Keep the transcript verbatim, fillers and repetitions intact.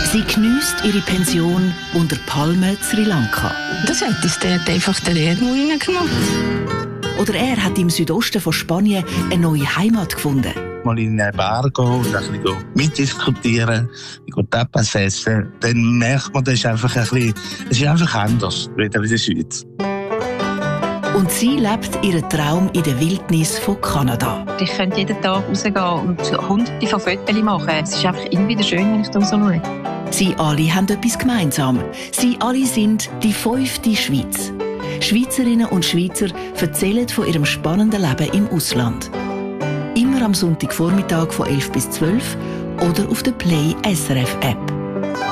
Sie geniesst ihre Pension unter Palmen Sri Lanka. Das hat uns dort einfach der Erdmut reingemacht. Oder er hat im Südosten von Spanien eine neue Heimat gefunden. Mal in einen Bar gehen und ein bisschen mitdiskutieren, Tapas essen, dann merkt man, das ist einfach ein bisschen, es ist einfach anders, wieder in der Schweiz. Und sie lebt ihren Traum in der Wildnis von Kanada. Ich könnte jeden Tag rausgehen und hunderte von Fotos machen. Es ist einfach immer wieder schön, wenn ich da so schaue. Sie alle haben etwas gemeinsam. Sie alle sind die fünfte Schweiz. Schweizerinnen und Schweizer erzählen von ihrem spannenden Leben im Ausland. Immer am Sonntagvormittag von elf bis zwölf oder auf der Play S R F App.